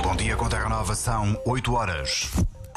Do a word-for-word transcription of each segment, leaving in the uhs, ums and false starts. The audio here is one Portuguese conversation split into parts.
Bom dia com Terra Nova, são oito horas.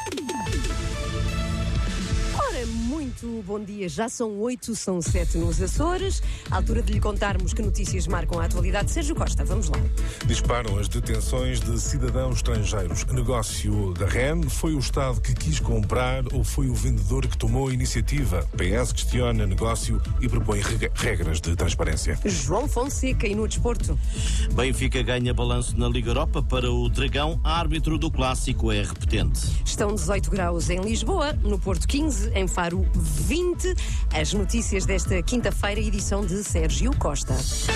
Ora, muito bom dia. Já são oito, são sete nos Açores. À altura de lhe contarmos que notícias marcam a atualidade. Sérgio Costa, vamos lá. Disparam as detenções de cidadãos estrangeiros. Negócio da R E N, foi o Estado que quis comprar ou foi o vendedor que tomou a iniciativa? P S questiona negócio e propõe regras de transparência. João Fonseca e no desporto. Benfica ganha balanço na Liga Europa para o Dragão. Árbitro do clássico é repetente. Estão dezoito graus em Lisboa, no Porto quinze, em Faro vinte. As notícias desta quinta-feira, edição de Sérgio Costa.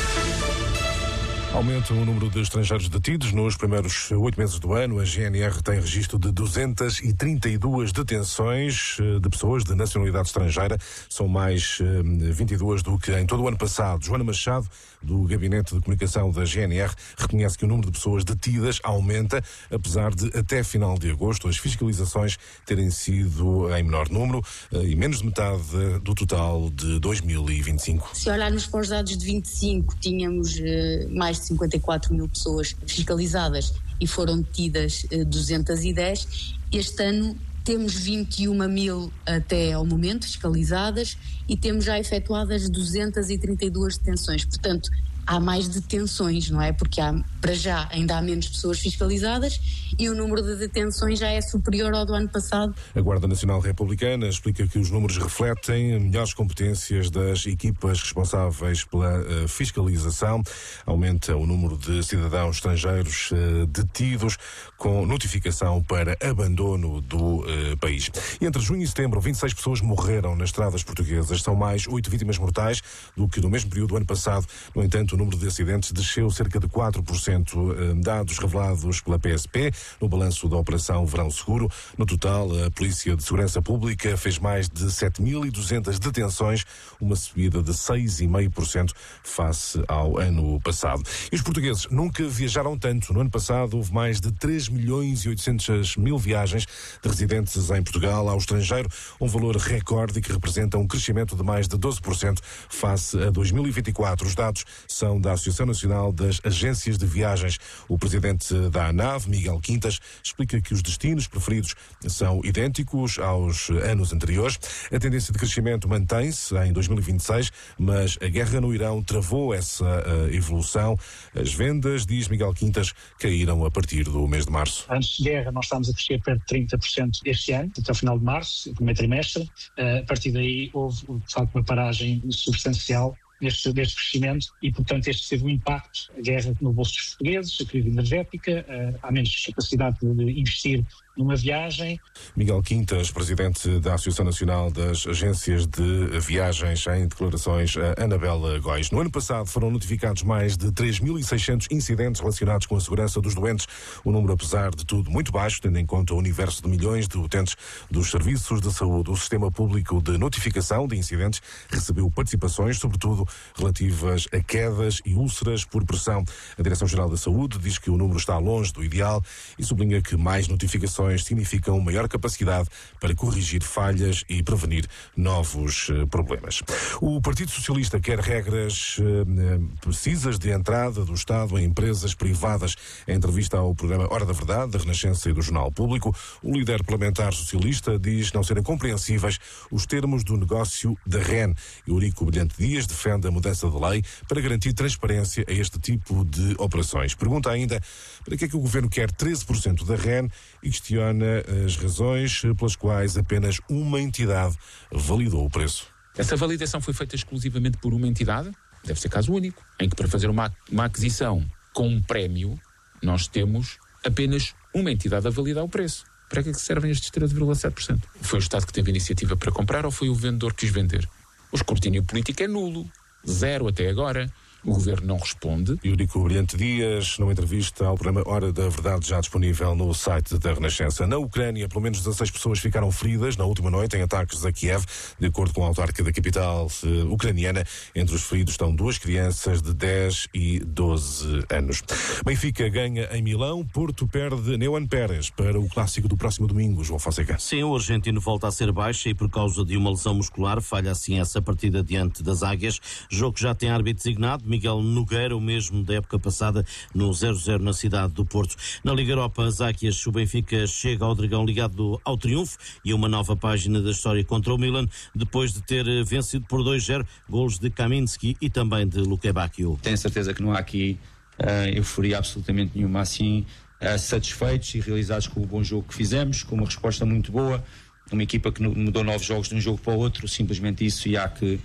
Aumenta o número de estrangeiros detidos. Nos primeiros oito meses do ano, a G N R tem registro de duzentas e trinta e duas detenções de pessoas de nacionalidade estrangeira. São mais vinte e duas do que em todo o ano passado. Joana Machado, do Gabinete de Comunicação da G N R, reconhece que o número de pessoas detidas aumenta, apesar de, até final de agosto, as fiscalizações terem sido em menor número e menos de metade do total de dois mil e vinte e cinco. Se olharmos para os dados de vinte e cinco, tínhamos uh, mais de cinquenta e quatro mil pessoas fiscalizadas e foram detidas uh, duzentas e dez. Este ano temos vinte e uma mil até ao momento fiscalizadas e temos já efetuadas duzentas e trinta e duas detenções. Portanto, há mais detenções, não é? Porque há, para já ainda há menos pessoas fiscalizadas e o número de detenções já é superior ao do ano passado. A Guarda Nacional Republicana explica que os números refletem melhores competências das equipas responsáveis pela uh, fiscalização. Aumenta o número de cidadãos estrangeiros uh, detidos com notificação para abandono do uh, país. E entre junho e setembro, vinte e seis pessoas morreram nas estradas portuguesas. São mais oito vítimas mortais do que no mesmo período do ano passado. No entanto, o número de acidentes desceu cerca de quatro por cento, dados revelados pela P S P no balanço da Operação Verão Seguro. No total, a Polícia de Segurança Pública fez mais de sete mil e duzentas detenções, uma subida de seis vírgula cinco por cento face ao ano passado. E os portugueses nunca viajaram tanto. No ano passado, houve mais de três milhões e oitocentos mil viagens de residentes em Portugal ao estrangeiro, um valor recorde que representa um crescimento de mais de doze por cento face a dois mil e vinte e quatro. Os dados são da Associação Nacional das Agências de Viagens. O presidente da ANAV, Miguel Quintas, explica que os destinos preferidos são idênticos aos anos anteriores. A tendência de crescimento mantém-se em dois mil e vinte e seis, mas a guerra no Irão travou essa uh, evolução. As vendas, diz Miguel Quintas, caíram a partir do mês de março. Antes de guerra, nós estávamos a crescer perto de trinta por cento este ano, até o final de março, o primeiro trimestre. Uh, a partir daí houve, de facto, uma paragem substancial Deste, deste crescimento e, portanto, este teve um impacto, a guerra no bolso dos portugueses, a crise energética, uh, há menos capacidade de investir numa viagem. Miguel Quintas, presidente da Associação Nacional das Agências de Viagens, em declarações a Anabela Góis. No ano passado foram notificados mais de três mil e seiscentos incidentes relacionados com a segurança dos doentes, um número, apesar de tudo, muito baixo, tendo em conta o universo de milhões de utentes dos serviços de saúde. O Sistema Público de Notificação de Incidentes recebeu participações, sobretudo relativas a quedas e úlceras por pressão. A Direção-Geral da Saúde diz que o número está longe do ideal e sublinha que mais notificações significam maior capacidade para corrigir falhas e prevenir novos uh, problemas. O Partido Socialista quer regras uh, precisas de entrada do Estado em empresas privadas. Em entrevista ao programa Hora da Verdade, da Renascença e do Jornal Público, o líder parlamentar socialista diz não serem compreensíveis os termos do negócio da R E N. Eurico Brilhante Dias defende a mudança da lei para garantir transparência a este tipo de operações. Pergunta ainda para que é que o Governo quer treze por cento da R E N e questiona as razões pelas quais apenas uma entidade validou o preço. Essa validação foi feita exclusivamente por uma entidade, deve ser caso único, em que para fazer uma, uma aquisição com um prémio, nós temos apenas uma entidade a validar o preço. Para que é que servem estes treze vírgula sete por cento? Foi o Estado que teve a iniciativa para comprar ou foi o vendedor que quis vender? O escrutínio político é nulo, zero até agora. O Governo não responde. Eurico Brilhante Dias, numa entrevista ao programa Hora da Verdade, já disponível no site da Renascença. Na Ucrânia, pelo menos dezasseis pessoas ficaram feridas na última noite em ataques a Kiev. De acordo com a autarca da capital uh, ucraniana, entre os feridos estão duas crianças de dez e doze anos. Benfica ganha em Milão, Porto perde Neuan Pérez para o clássico do próximo domingo, João Fonseca. Sim, o argentino volta a ser baixa e por causa de uma lesão muscular falha assim essa partida diante das Águias. Jogo que já tem árbitro designado. Miguel Nogueira, o mesmo da época passada no zero zero na cidade do Porto. Na Liga Europa, as Águias, o Benfica chega ao Dragão ligado ao triunfo e a uma nova página da história contra o Milan, depois de ter vencido por dois a zero, golos de Kaminski e também de Luque Bacchio. Tenho certeza que não há aqui uh, euforia absolutamente nenhuma, assim, uh, satisfeitos e realizados com o bom jogo que fizemos, com uma resposta muito boa, uma equipa que mudou nove jogos de um jogo para o outro, simplesmente isso, e há que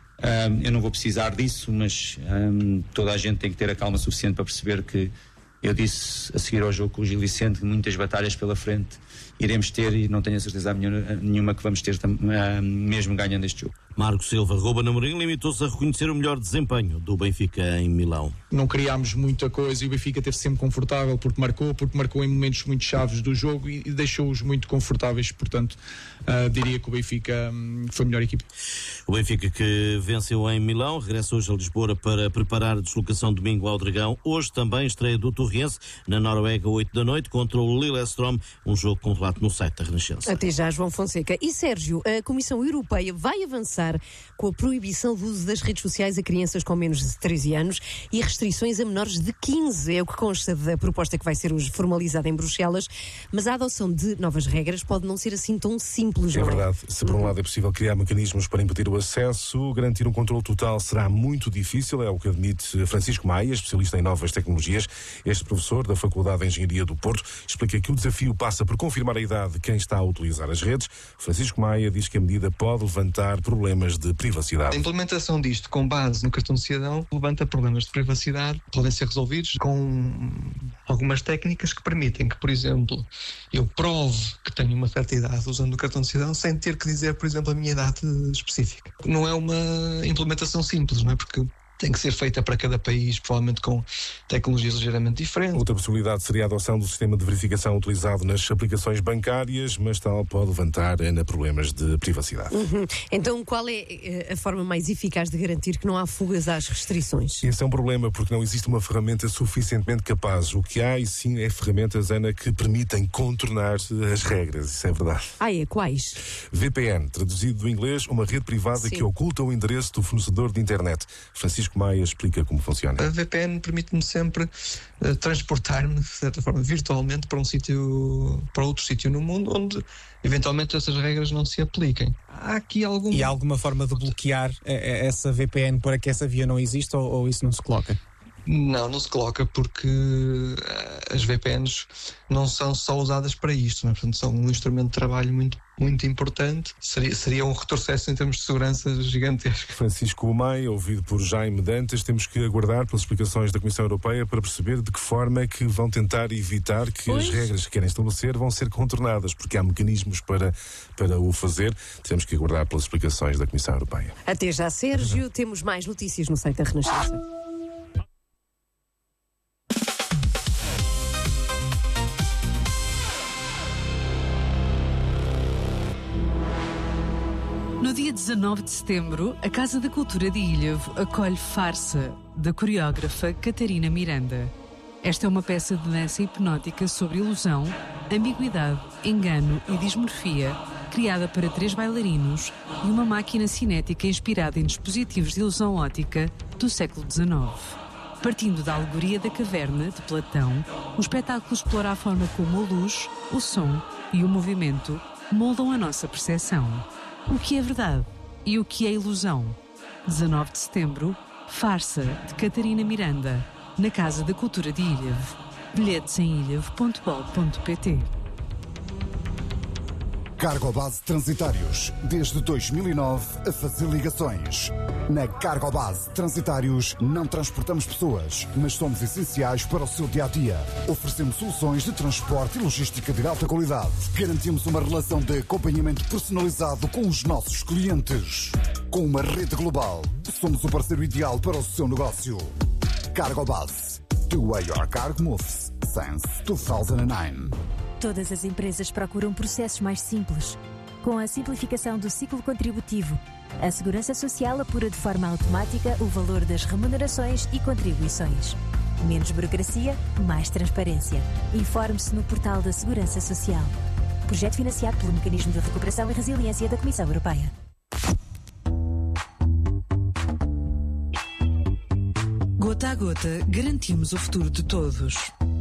um, eu não vou precisar disso, mas um, toda a gente tem que ter a calma suficiente para perceber que eu disse a seguir ao jogo com o Gil Vicente que muitas batalhas pela frente iremos ter e não tenho a certeza nenhuma que vamos ter uh, mesmo ganhando este jogo. Marco Silva, Ruben Amorim, limitou-se a reconhecer o melhor desempenho do Benfica em Milão. Não criámos muita coisa e o Benfica esteve sempre confortável porque marcou, porque marcou em momentos muito chaves do jogo e, e deixou-os muito confortáveis, portanto uh, diria que o Benfica um, foi a melhor equipe. O Benfica que venceu em Milão, regressa hoje a Lisboa para preparar a deslocação domingo ao Dragão. Hoje também estreia do Torrense na Noruega, oito da noite, contra o Lillestrøm, um jogo com relato no site da Renascença. Até já, João Fonseca. E Sérgio, a Comissão Europeia vai avançar com a proibição do uso das redes sociais a crianças com menos de treze anos e restrições a menores de quinze. É o que consta da proposta que vai ser hoje formalizada em Bruxelas, mas a adoção de novas regras pode não ser assim tão simples. É não é? verdade. Se por um lado é possível criar mecanismos para impedir o acesso, garantir um controle total será muito difícil, é o que admite Francisco Maia, especialista em novas tecnologias. Este professor da Faculdade de Engenharia do Porto explica que o desafio passa por confirmar a idade de quem está a utilizar as redes. Francisco Maia diz que a medida pode levantar problemas de privacidade. A implementação disto com base no cartão de cidadão levanta problemas de privacidade, podem ser resolvidos com algumas técnicas que permitem que, por exemplo, eu prove que tenho uma certa idade usando o cartão de cidadão sem ter que dizer, por exemplo, a minha idade específica. Não é uma implementação simples, não é? Porque tem que ser feita para cada país, provavelmente com tecnologias ligeiramente diferentes. Outra possibilidade seria a adoção do sistema de verificação utilizado nas aplicações bancárias, mas tal pode levantar ainda problemas de privacidade. Uhum. Então, qual é a forma mais eficaz de garantir que não há fugas às restrições? Esse é um problema, porque não existe uma ferramenta suficientemente capaz. O que há, e sim, é ferramentas, Ana, que permitem contornar as regras. Isso é verdade. Ah, é? Quais? V P N, traduzido do inglês, uma rede privada sim. que oculta o endereço do fornecedor de internet. Francisco Maia explica como funciona. A V P N permite-me sempre uh, transportar-me, de certa forma, virtualmente para um sítio, para outro sítio no mundo onde eventualmente essas regras não se apliquem. Há aqui algum... E há alguma forma de bloquear essa V P N para que essa via não exista ou, ou isso não se coloca? Não, não se coloca porque uh, as V P Ns não são só usadas para isto, não é? Portanto, são um instrumento de trabalho muito, muito importante. Seria, seria um retrocesso em termos de segurança gigantesco. Francisco Maia, ouvido por Jaime Dantas, temos que aguardar pelas explicações da Comissão Europeia para perceber de que forma é que vão tentar evitar que pois. as regras que querem estabelecer vão ser contornadas, porque há mecanismos para, para o fazer. Temos que aguardar pelas explicações da Comissão Europeia. Até já, Sérgio. Temos mais notícias no site da Renascença. No dia dezanove de setembro, a Casa da Cultura de Ilhavo acolhe Farsa, da coreógrafa Catarina Miranda. Esta é uma peça de dança hipnótica sobre ilusão, ambiguidade, engano e dismorfia, criada para três bailarinos e uma máquina cinética inspirada em dispositivos de ilusão óptica do século dezenove. Partindo da alegoria da caverna, de Platão, o espetáculo explora a forma como a luz, o som e o movimento moldam a nossa percepção. O que é verdade e o que é ilusão? dezanove de setembro, Farsa, de Catarina Miranda, na Casa da Cultura de Ilhavo. Bilhetes em ilhavo ponto bol ponto pt. Cargobase Transitários, desde dois mil e nove a fazer ligações. Na Cargobase Transitários não transportamos pessoas, mas somos essenciais para o seu dia-a-dia. Oferecemos soluções de transporte e logística de alta qualidade. Garantimos uma relação de acompanhamento personalizado com os nossos clientes. Com uma rede global, somos o parceiro ideal para o seu negócio. Cargobase. The way your cargo moves since two thousand nine. Todas as empresas procuram processos mais simples. Com a simplificação do ciclo contributivo, a Segurança Social apura de forma automática o valor das remunerações e contribuições. Menos burocracia, mais transparência. Informe-se no portal da Segurança Social. Projeto financiado pelo Mecanismo de Recuperação e Resiliência da Comissão Europeia. Gota a gota, garantimos o futuro de todos.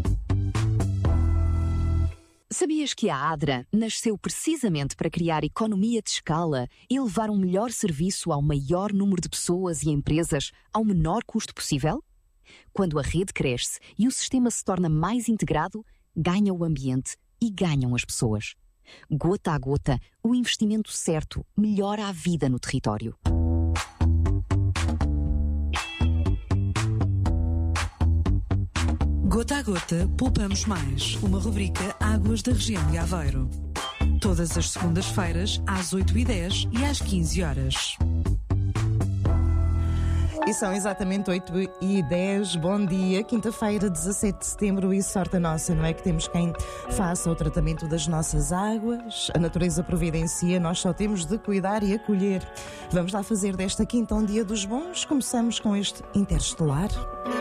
Sabias que a Adra nasceu precisamente para criar economia de escala e levar um melhor serviço ao maior número de pessoas e empresas ao menor custo possível? Quando a rede cresce e o sistema se torna mais integrado, ganha o ambiente e ganham as pessoas. Gota a gota, o investimento certo melhora a vida no território. Gota a gota, poupamos mais. Uma rubrica Águas da região de Aveiro. Todas as segundas-feiras, às oito e dez e às quinze horas. E são exatamente oito e dez. Bom dia, quinta-feira, dezassete de setembro, e sorte a nossa, não é? Que temos quem faça o tratamento das nossas águas. A natureza providencia, nós só temos de cuidar e acolher. Vamos lá fazer desta quinta um dia dos bons. Começamos com este Interestelar.